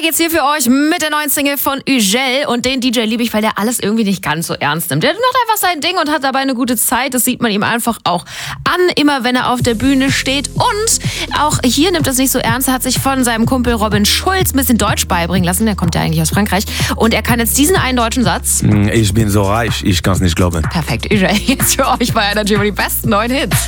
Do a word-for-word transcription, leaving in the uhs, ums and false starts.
geht's hier für euch mit der neuen Single von Ügel. Und den D J liebe ich, weil der alles irgendwie nicht ganz so ernst nimmt. Der macht einfach sein Ding und hat dabei eine gute Zeit. Das sieht man ihm einfach auch an, immer wenn er auf der Bühne steht. Und auch hier nimmt das nicht so ernst. Er hat sich von seinem Kumpel Robin Schulz ein bisschen Deutsch beibringen lassen. Der kommt ja eigentlich aus Frankreich. Und er kann jetzt diesen einen deutschen Satz. Ich bin so reich, ich kann's nicht glauben. Perfekt, Ügel. Jetzt für euch bei Energy die besten neuen Hits.